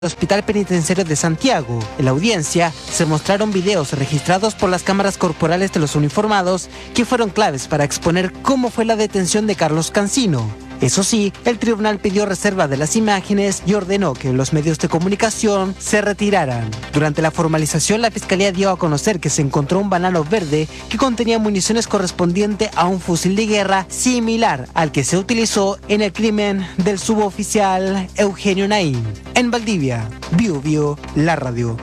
Hospital Penitenciario de Santiago. En la audiencia se mostraron videos registrados por las cámaras corporales de los uniformados que fueron claves para exponer cómo fue la detención de Carlos Cancino. Eso sí, el tribunal pidió reserva de las imágenes y ordenó que los medios de comunicación se retiraran. Durante la formalización, la Fiscalía dio a conocer que se encontró un banano verde que contenía municiones correspondiente a un fusil de guerra similar al que se utilizó en el crimen del suboficial Eugenio Naín. En Valdivia, Biobío, la radio.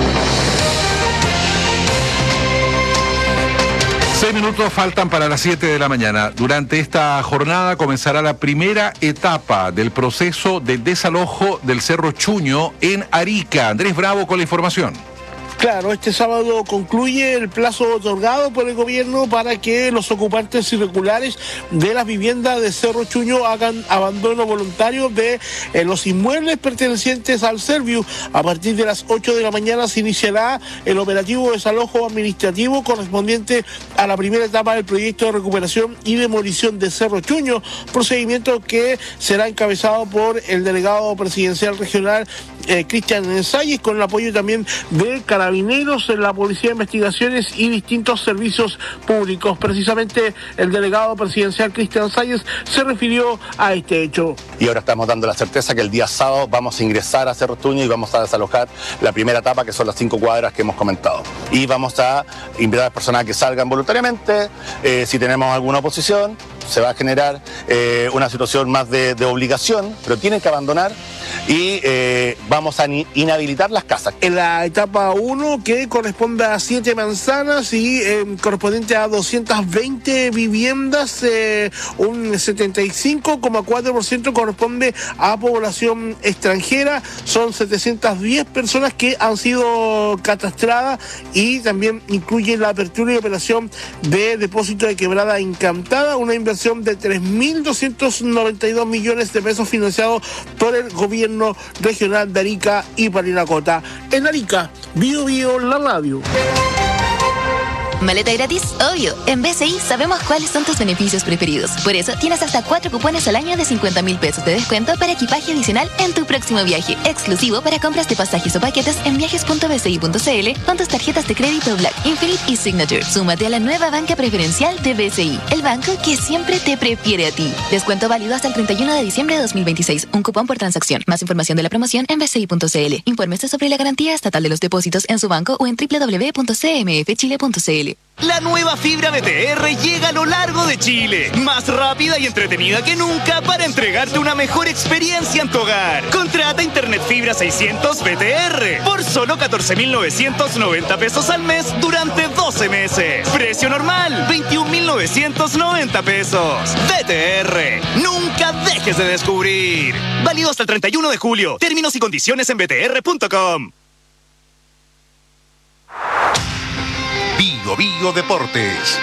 6 minutos faltan para las 7 de la mañana. Durante esta jornada comenzará la primera etapa del proceso de desalojo del Cerro Chuño en Arica. Andrés Bravo con la información. Claro, este sábado concluye el plazo otorgado por el gobierno para que los ocupantes irregulares de las viviendas de Cerro Chuño hagan abandono voluntario de los inmuebles pertenecientes al Serviu. A partir de las 8 de la mañana se iniciará el operativo de desalojo administrativo correspondiente a la primera etapa del proyecto de recuperación y demolición de Cerro Chuño, procedimiento que será encabezado por el delegado presidencial regional Cristian Salles, con el apoyo también de Carabineros, la Policía de Investigaciones y distintos servicios públicos. Precisamente el delegado presidencial Cristian Salles se refirió a este hecho. Y ahora estamos dando la certeza que el día sábado vamos a ingresar a Cerro Chuño y vamos a desalojar la primera etapa, que son las 5 cuadras que hemos comentado. Y vamos a invitar a las personas a que salgan voluntariamente. Si tenemos alguna oposición, se va a generar una situación más de obligación, pero tienen que abandonar y vamos a inhabilitar las casas. En la etapa 1, que corresponde a 7 manzanas y correspondiente a 220 viviendas, un 75,4% corresponde a población extranjera. Son 710 personas que han sido catastradas y también incluye la apertura y operación de depósito de quebrada encantada, una inversión de 3.292 millones de pesos financiado por el gobierno regional de Arica y Parinacota. En Arica, Biobío, la radio. ¿Maleta gratis? Obvio. En BCI sabemos cuáles son tus beneficios preferidos. Por eso tienes hasta 4 cupones al año de 50.000 pesos de descuento para equipaje adicional en tu próximo viaje. Exclusivo para compras de pasajes o paquetes en viajes.bci.cl con tus tarjetas de crédito Black, Infinite y Signature. Súmate a la nueva banca preferencial de BCI, el banco que siempre te prefiere a ti. Descuento válido hasta el 31 de diciembre de 2026. Un cupón por transacción. Más información de la promoción en bci.cl. Infórmese sobre la garantía estatal de los depósitos en su banco o en www.cmfchile.cl. La nueva fibra BTR llega a lo largo de Chile, más rápida y entretenida que nunca para entregarte una mejor experiencia en tu hogar. Contrata Internet Fibra 600 BTR por solo 14.990 pesos al mes durante 12 meses. Precio normal, 21.990 pesos. BTR, nunca dejes de descubrir. Válido hasta el 31 de julio. Términos y condiciones en btr.com. Biobío Deportes.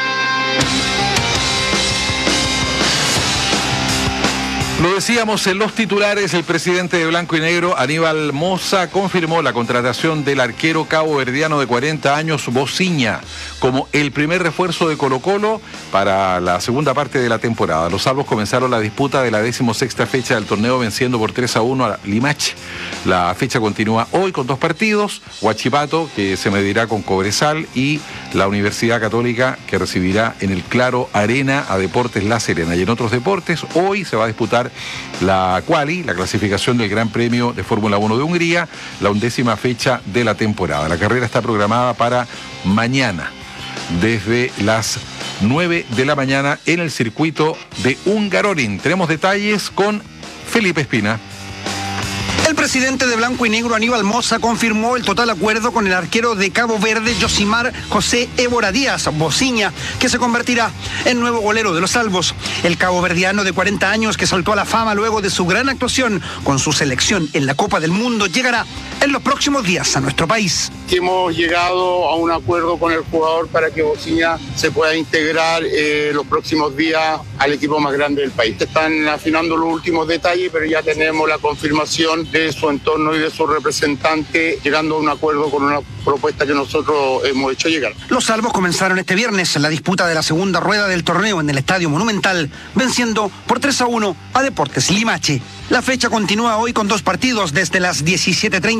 Lo decíamos en los titulares, el presidente de Blanco y Negro, Aníbal Mosa, confirmó la contratación del arquero caboverdiano de 40 años, Bociña, como el primer refuerzo de Colo-Colo para la segunda parte de la temporada. Los salvos comenzaron la disputa de la 16ª fecha del torneo venciendo por 3-1 a Limache. La fecha continúa hoy con 2 partidos, Huachipato, que se medirá con Cobresal, y la Universidad Católica, que recibirá en el Claro Arena a Deportes La Serena. Y en otros deportes, hoy se va a disputar la quali, la clasificación del Gran Premio de Fórmula 1 de Hungría, la 11ª fecha de la temporada. La carrera está programada para mañana, desde las 9 de la mañana en el circuito de Hungaroring. Tenemos detalles con Felipe Espina. El presidente de Blanco y Negro, Aníbal Mosa, confirmó el total acuerdo con el arquero de Cabo Verde, Yosimar José Évora Díaz, Bociña, que se convertirá en nuevo golero de los salvos. El caboverdiano de 40 años, que saltó a la fama luego de su gran actuación con su selección en la Copa del Mundo, llegará en los próximos días a nuestro país. Hemos llegado a un acuerdo con el jugador para que Bociña se pueda integrar los próximos días al equipo más grande del país. Están afinando los últimos detalles, pero ya tenemos la confirmación de de su entorno y de su representante, llegando a un acuerdo con una propuesta que nosotros hemos hecho llegar. Los salvos comenzaron este viernes en la disputa de la segunda rueda del torneo en el Estadio Monumental, venciendo por 3-1 a Deportes Limache. La fecha continúa hoy con 2 partidos desde las 17:30.